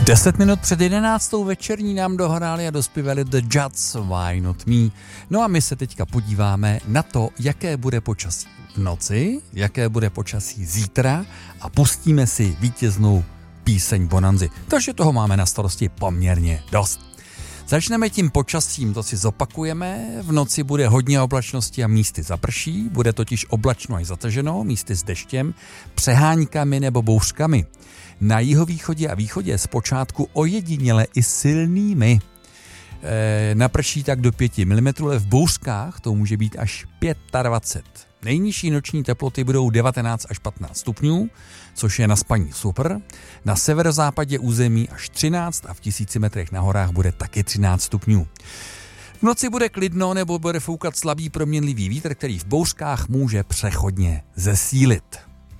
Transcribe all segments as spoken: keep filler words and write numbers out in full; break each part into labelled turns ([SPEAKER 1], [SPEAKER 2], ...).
[SPEAKER 1] Deset minut před jedenáctou večerní nám dohráli a dospěvali The Judds, Why Not Me. No a my se teďka podíváme na to, jaké bude počasí v noci, jaké bude počasí zítra a pustíme si vítěznou píseň Bonanzy. Takže toho máme na starosti poměrně dost. Začneme tím počasím, to si zopakujeme. V noci bude hodně oblačnosti a místy zaprší, bude totiž oblačno až zataženo, místy s deštěm, přeháňkami nebo bouřkami. Na jihovýchodě a východě zpočátku ojediněle i silnými. E, naprší tak do pět milimetrů, ale v bouřkách to může být až dvacet pět. Nejnižší noční teploty budou devatenáct až patnáct stupňů, což je na spaní super. Na severozápadě území až třináct a v tisíci metrech na horách bude taky třináct stupňů. V noci bude klidno nebo bude foukat slabý proměnlivý vítr, který v bouřkách může přechodně zesílit.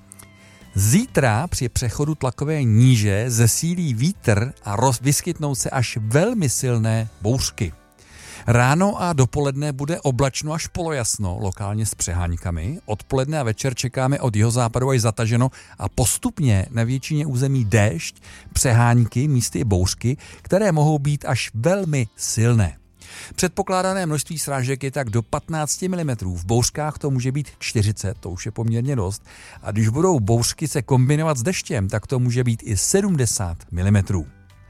[SPEAKER 1] Zítra při přechodu tlakové níže zesílí vítr a roz, vyskytnou se až velmi silné bouřky. Ráno a dopoledne bude oblačno až polojasno, lokálně s přeháňkami. Odpoledne a večer čekáme od jihozápadu až zataženo a postupně na většině území déšť, přeháňky, místy i bouřky, které mohou být až velmi silné. Předpokládané množství srážek je tak do patnáct milimetrů. V bouřkách to může být čtyřicet, to už je poměrně dost. A když budou bouřky se kombinovat s deštěm, tak to může být i sedmdesát milimetrů.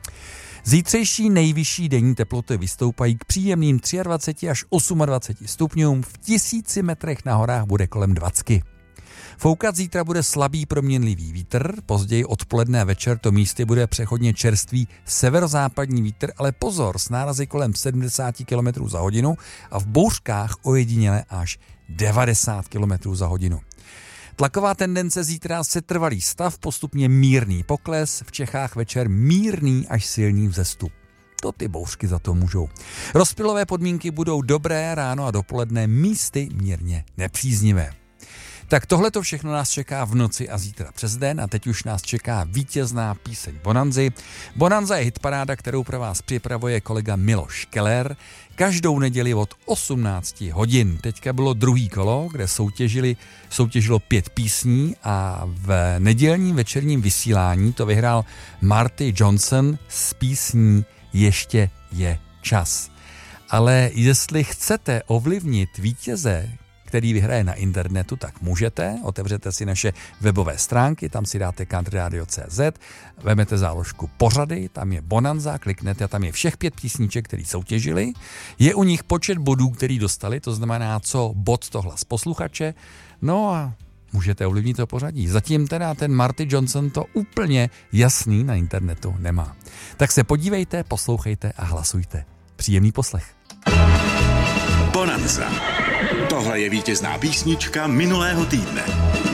[SPEAKER 1] Zítřejší nejvyšší denní teploty vystoupají k příjemným dvacet tři až dvacet osm stupňům, v tisíci metrech na horách bude kolem dvacet. Foukat zítra bude slabý proměnlivý vítr, později odpoledne a večer to místy bude přechodně čerstvý severozápadní vítr, ale pozor, s nárazy kolem sedmdesát kilometrů za hodinu a v bouřkách ojediněle až devadesát kilometrů za hodinu. Tlaková tendence zítra se trvalý stav, postupně mírný pokles, v Čechách večer mírný až silný vzestup. To ty bouřky za to můžou. Rozptylové podmínky budou dobré, ráno a dopoledne místy mírně nepříznivé. Tak tohle to všechno nás čeká v noci a zítra přes den a teď už nás čeká vítězná píseň Bonanzy. Bonanza je hitparáda, kterou pro vás připravuje kolega Miloš Keller každou neděli od osmnáct hodin. Teďka bylo druhý kolo, kde soutěžili, soutěžilo pět písní a v nedělním večerním vysílání to vyhrál Marty Johnson s písní Ještě je čas. Ale jestli chcete ovlivnit vítěze, který vyhraje na internetu, tak můžete. Otevřete si naše webové stránky, tam si dáte country radio tečka cé zet, vemete záložku pořady, tam je Bonanza, kliknete a tam je všech pět písniček, který soutěžili. Je u nich počet bodů, který dostali, to znamená, co bod to hlas posluchače. No a můžete ovlivnit to pořadí. Zatím teda ten Marty Johnson to úplně jasný na internetu nemá. Tak se podívejte, poslouchejte a hlasujte. Příjemný poslech.
[SPEAKER 2] Bonanza. Tohle je vítězná písnička minulého týdne.